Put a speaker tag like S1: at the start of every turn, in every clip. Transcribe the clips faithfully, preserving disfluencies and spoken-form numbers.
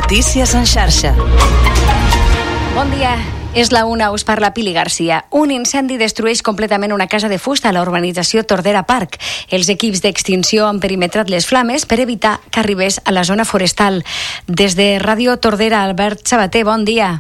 S1: Notícies en xarxa.
S2: Bon dia. És la una, us parla Pili Garcia. Un incendi destrueix completament una casa de fusta a la urbanització Tordera Park. Els equips d'extinció han perimetrat les flames per evitar que arribés a la zona forestal. Des de Ràdio Tordera, Albert Sabater, bon dia.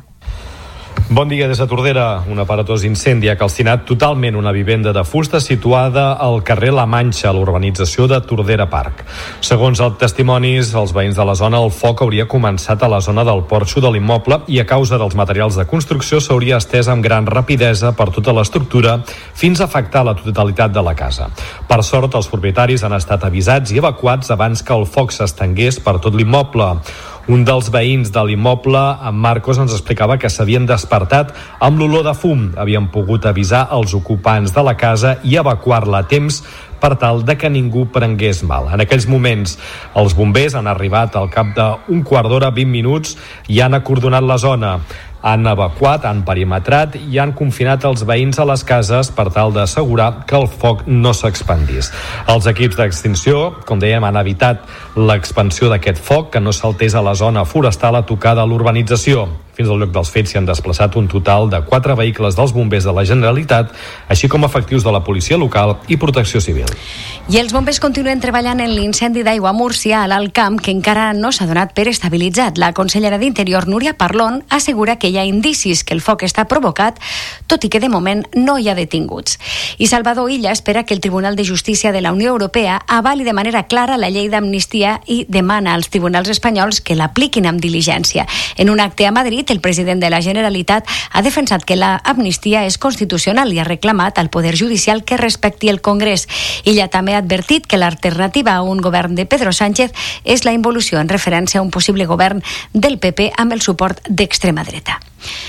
S3: Bon dia des de Tordera. Un aparatós incendi ha calcinat totalment una vivenda de fusta situada al carrer La Manxa, a l'urbanització de Tordera Park. Segons els testimonis, els veïns de la zona, el foc hauria començat a la zona del porxo de l'immoble i a causa dels materials de construcció s'hauria estès amb gran rapidesa per tota l'estructura fins a afectar la totalitat de la casa. Per sort, els propietaris han estat avisats i evacuats abans que el foc s'estengués per tot l'immoble. Un dels veïns de l'immoble, en Marcos, ens explicava que s'havien despertat amb l'olor de fum. Havien pogut avisar els ocupants de la casa i evacuar-la a temps per tal de que ningú prengués mal. En aquells moments, els bombers han arribat al cap d'un quart d'hora, vint minuts, i han acordonat la zona. Han evacuat, han perimetrat i han confinat els veïns a les cases per tal d'assegurar que el foc no s'expandís. Els equips d'extinció, com dèiem, han evitat l'expansió d'aquest foc, que no saltés a la zona forestal a tocar de l'urbanització. Fins al lloc dels fets s'hi han desplaçat un total de quatre vehicles dels bombers de la Generalitat, així com efectius de la policia local i protecció civil.
S2: I els bombers continuen treballant en l'incendi d'aigua a Múrcia, a l'Alt Camp, que encara no s'ha donat per estabilitzat. La consellera d'Interior, Núria Parlon, assegura que hi ha indicis que el foc està provocat, tot i que de moment no hi ha detinguts. I Salvador Illa espera que el Tribunal de Justícia de la Unió Europea avali de manera clara la llei d'amnistia i demana als tribunals espanyols que l'apliquin amb diligència. En un acte a Madrid, el president de la Generalitat ha defensat que l'amnistia és constitucional i ha reclamat al Poder Judicial que respecti el Congrés. Ella també ha advertit que l'alternativa a un govern de Pedro Sánchez és la involució en referència a un possible govern del P P amb el suport d'extrema dreta.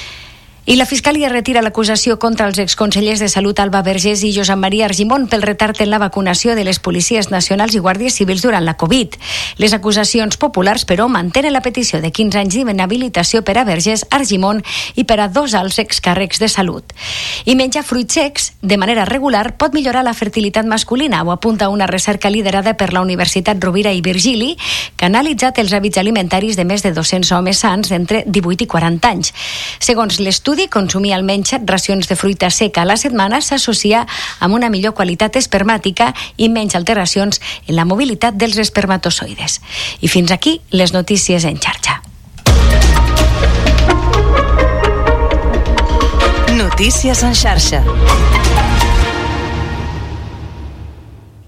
S2: I la Fiscalia retira l'acusació contra els exconsellers de Salut Alba Vergés i Josep Maria Argimon pel retard en la vacunació de les policies nacionals i guàrdies civils durant la Covid. Les acusacions populars, però, mantenen la petició de quinze anys d'inhabilitació per a Vergés, Argimon i per a dos alts excàrrecs de salut. I menjar fruits secs de manera regular pot millorar la fertilitat masculina, ho apunta una recerca liderada per la Universitat Rovira i Virgili, que ha analitzat els hàbits alimentaris de més de dos-cents homes sants d'entre divuit i quaranta anys. Segons l'estudi, consumir almenys racions de fruita seca a la setmana s'associa amb una millor qualitat espermàtica i menys alteracions en la mobilitat dels espermatozoides. I fins aquí les notícies en xarxa.
S1: Notícies en xarxa.